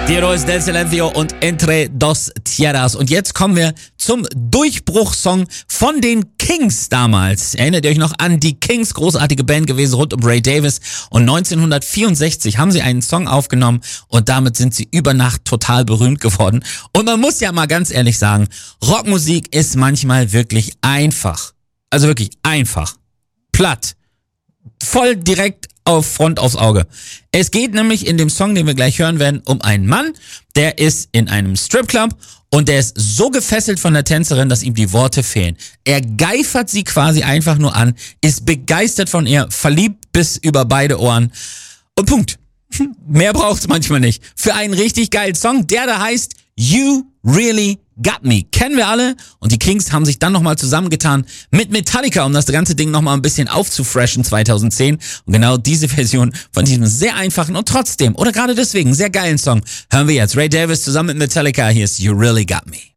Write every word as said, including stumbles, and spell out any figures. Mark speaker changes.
Speaker 1: Heroes del Silencio und Entre dos Tierras. Und jetzt kommen wir zum Durchbruchssong von den Kings damals. Erinnert ihr euch noch an die Kings, großartige Band gewesen rund um Ray Davies. Und neunzehnhundertvierundsechzig haben sie einen Song aufgenommen und damit sind sie über Nacht total berühmt geworden. Und man muss ja mal ganz ehrlich sagen, Rockmusik ist manchmal wirklich einfach. Also wirklich einfach. Platt. Voll direkt auf Front aufs Auge. Es geht nämlich in dem Song, den wir gleich hören werden, um einen Mann, der ist in einem Stripclub und der ist so gefesselt von der Tänzerin, dass ihm die Worte fehlen. Er geifert sie quasi einfach nur an, ist begeistert von ihr, verliebt bis über beide Ohren und Punkt. Mehr braucht's manchmal nicht. Für einen richtig geilen Song, der da heißt You Really Got Me. Kennen wir alle. Und die Kings haben sich dann nochmal zusammengetan mit Metallica, um das ganze Ding nochmal ein bisschen aufzufreshen zweitausendzehn. Und genau diese Version von diesem sehr einfachen und trotzdem, oder gerade deswegen, sehr geilen Song hören wir jetzt. Ray Davies zusammen mit Metallica. Hier ist You Really Got Me.